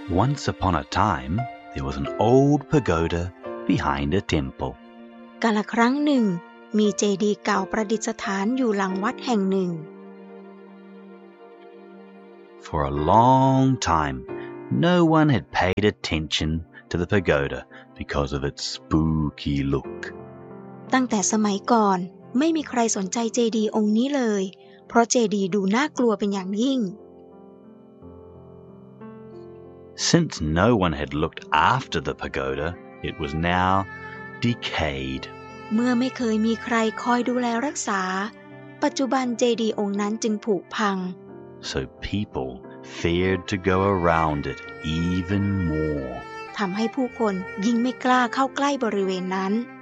Once upon a time, there was an old pagoda behind a temple. กาลครั้งหนึ่งมีเจดีย์เก่าประดิษฐานอยู่หลังวัดแห่งหนึ่ง For a long time, no one had paid attention to the pagoda because of its spooky look. ตั้งแต่สมัยก่อนไม่มีใครสนใจเจดีย์องค์นี้เลยเพราะเจดีย์ดูน่ากลัวเป็นอย่างยิ่ง Since no one had looked after the pagoda, it was now decayed. เมื่อไม่เคยมีใครคอยดูแลรักษาปัจจุบันเจดีย์องค์นั้นจึงผุพัง So people feared to go around it even more. ทำให้ผู้คนยิ่งไม่กล้าเข้าใกล้บริเวณนั้น